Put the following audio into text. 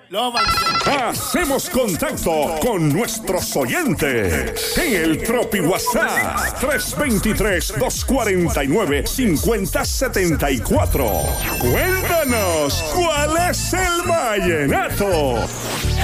Hacemos contacto con nuestros oyentes en el Tropi WhatsApp 323-249-5074. Cuéntanos, ¿cuál es el vallenato?